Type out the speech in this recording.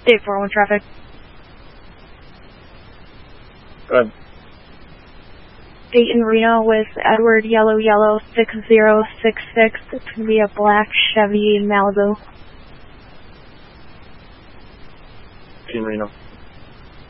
State 401 traffic. Go ahead. Dayton Reno with Edward Yellow 6066. It's going to be a black Chevy Malibu. Dayton Reno.